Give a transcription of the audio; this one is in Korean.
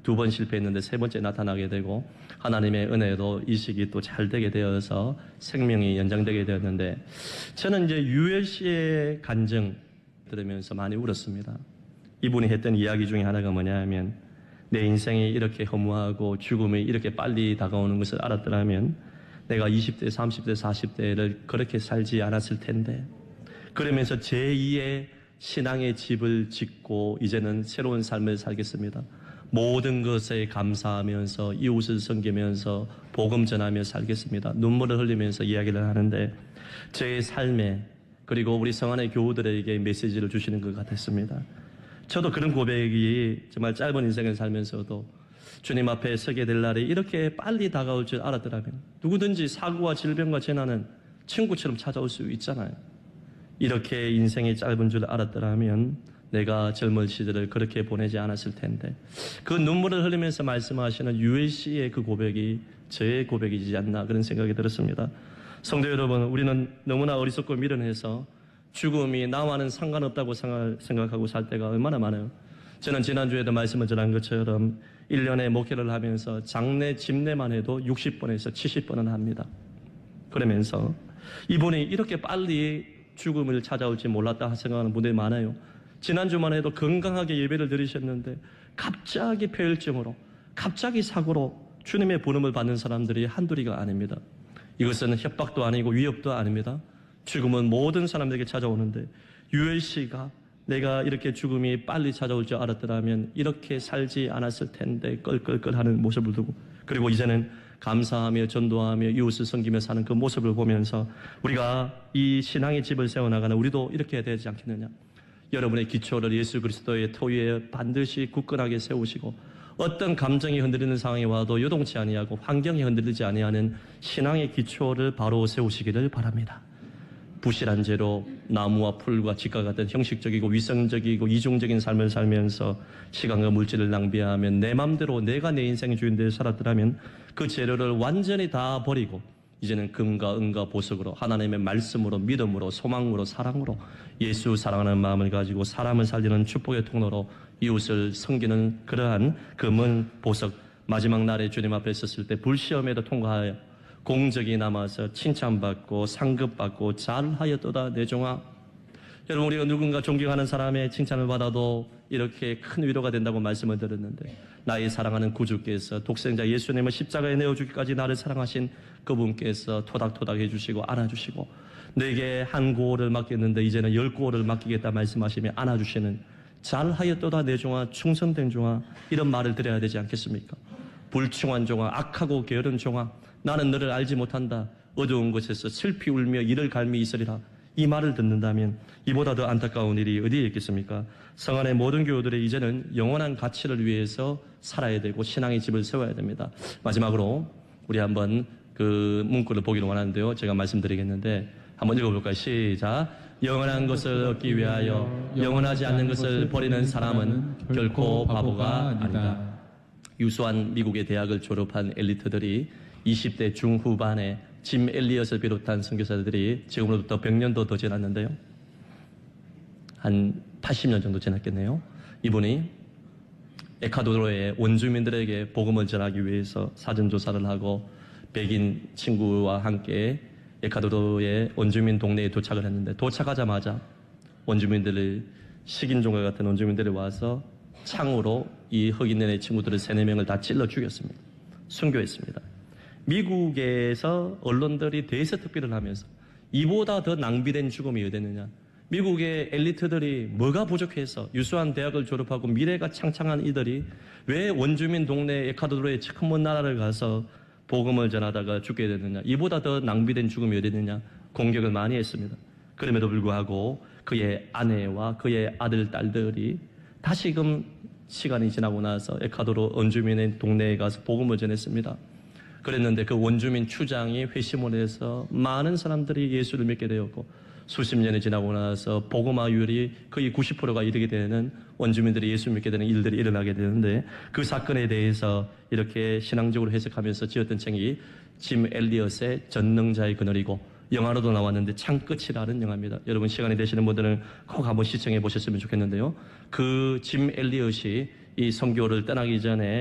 두 번 실패했는데 세 번째 나타나게 되고 하나님의 은혜로 이식이 또 잘 되게 되어서 생명이 연장되게 되었는데 저는 이제 유엘 씨의 간증 들으면서 많이 울었습니다. 이분이 했던 이야기 중에 하나가 뭐냐 하면 내 인생이 이렇게 허무하고 죽음이 이렇게 빨리 다가오는 것을 알았더라면 내가 20대, 30대, 40대를 그렇게 살지 않았을 텐데 그러면서 제2의 신앙의 집을 짓고 이제는 새로운 삶을 살겠습니다. 모든 것에 감사하면서 이웃을 섬기면서 복음 전하며 살겠습니다. 눈물을 흘리면서 이야기를 하는데 제 삶에 그리고 우리 성안의 교우들에게 메시지를 주시는 것 같았습니다. 저도 그런 고백이 정말 짧은 인생을 살면서도 주님 앞에 서게 될 날이 이렇게 빨리 다가올 줄 알았더라면 누구든지 사고와 질병과 재난은 친구처럼 찾아올 수 있잖아요. 이렇게 인생이 짧은 줄 알았더라면 내가 젊은 시절을 그렇게 보내지 않았을 텐데 그 눈물을 흘리면서 말씀하시는 유엘 씨의 그 고백이 저의 고백이지 않나 그런 생각이 들었습니다. 성도 여러분, 우리는 너무나 어리석고 미련해서 죽음이 나와는 상관없다고 생각하고 살 때가 얼마나 많아요. 저는 지난주에도 말씀을 전한 것처럼 1년에 목회를 하면서 장례 집례만 해도 60번에서 70번은 합니다. 그러면서 이분이 이렇게 빨리 죽음을 찾아올지 몰랐다 생각하는 분들이 많아요. 지난주만 해도 건강하게 예배를 드리셨는데 갑자기 폐혈증으로 갑자기 사고로 주님의 부름을 받는 사람들이 한둘이가 아닙니다. 이것은 협박도 아니고 위협도 아닙니다. 죽음은 모든 사람들에게 찾아오는데 유엘 씨가 내가 이렇게 죽음이 빨리 찾아올 줄 알았더라면 이렇게 살지 않았을 텐데 껄껄껄하는 모습을 두고 그리고 이제는 감사하며 전도하며 이웃을 섬기며 사는 그 모습을 보면서 우리가 이 신앙의 집을 세워나가는 우리도 이렇게 해야 되지 않겠느냐. 여러분의 기초를 예수 그리스도의 터 위에 반드시 굳건하게 세우시고 어떤 감정이 흔들리는 상황이 와도 요동치 아니하고 환경이 흔들리지 아니하는 신앙의 기초를 바로 세우시기를 바랍니다. 부실한 죄로 나무와 풀과 집과 같은 형식적이고 위성적이고 이중적인 삶을 살면서 시간과 물질을 낭비하며 내 맘대로 내가 내 인생의 주인대로 살았더라면 그 재료를 완전히 다 버리고 이제는 금과 은과 보석으로 하나님의 말씀으로 믿음으로 소망으로 사랑으로 예수 사랑하는 마음을 가지고 사람을 살리는 축복의 통로로 이웃을 섬기는 그러한 금은 보석 마지막 날에 주님 앞에 섰을 때 불시험에도 통과하여 공적이 남아서 칭찬받고 상급받고 잘하였도다 내 종아. 여러분 우리가 누군가 존경하는 사람의 칭찬을 받아도 이렇게 큰 위로가 된다고 말씀을 드렸는데 나의 사랑하는 구주께서 독생자 예수님을 십자가에 내어주기까지 나를 사랑하신 그분께서 토닥토닥 해주시고 안아주시고 내게 한 고을을 맡겼는데 이제는 10고을을 맡기겠다 말씀하시며 안아주시는 잘하였도다 내 종아 충성된 종아 이런 말을 드려야 되지 않겠습니까? 불충한 종아 악하고 게으른 종아 나는 너를 알지 못한다. 어두운 곳에서 슬피 울며 이를 갈미 있으리라. 이 말을 듣는다면 이보다 더 안타까운 일이 어디에 있겠습니까? 성안의 모든 교우들이 이제는 영원한 가치를 위해서 살아야 되고 신앙의 집을 세워야 됩니다. 마지막으로 우리 한번 그 문구를 보기를 원하는데요. 제가 말씀드리겠는데 한번 읽어볼까요? 시작. 영원한 것을 얻기 위하여 영원하지 않는 것을 버리는 사람은 결코 바보가 아니다. 유수한 미국의 대학을 졸업한 엘리트들이 20대 중후반에 짐 엘리엇을 비롯한 선교사들이 지금으로부터 100년도 더 지났는데요. 한 80년 정도 지났겠네요. 이분이 에콰도르의 원주민들에게 복음을 전하기 위해서 사전조사를 하고 백인 친구와 함께 에콰도르의 원주민 동네에 도착을 했는데 도착하자마자 원주민들을 식인종과 같은 원주민들이 와서 창으로 이 흑인네 친구들을 3-4명을 다 찔러 죽였습니다. 순교했습니다. 미국에서 언론들이 대서특필을 하면서 이보다 더 낭비된 죽음이 어딨느냐. 미국의 엘리트들이 뭐가 부족해서 유수한 대학을 졸업하고 미래가 창창한 이들이 왜 원주민 동네 에콰도르의 참 먼 나라를 가서 복음을 전하다가 죽게 됐느냐. 이보다 더 낭비된 죽음이 어딨느냐. 공격을 많이 했습니다. 그럼에도 불구하고 그의 아내와 그의 아들, 딸들이 다시금 시간이 지나고 나서 에콰도르 원주민의 동네에 가서 복음을 전했습니다. 그랬는데 그 원주민 추장이 회심을 해서 많은 사람들이 예수를 믿게 되었고 수십 년이 지나고 나서 복음화율이 거의 90%가 이르게 되는 원주민들이 예수 믿게 되는 일들이 일어나게 되는데 그 사건에 대해서 이렇게 신앙적으로 해석하면서 지었던 책이 짐 엘리엇의 전능자의 그늘이고 영화로도 나왔는데 창끝이라는 영화입니다. 여러분 시간이 되시는 분들은 꼭 한번 시청해 보셨으면 좋겠는데요. 그 짐 엘리엇이 이 선교를 떠나기 전에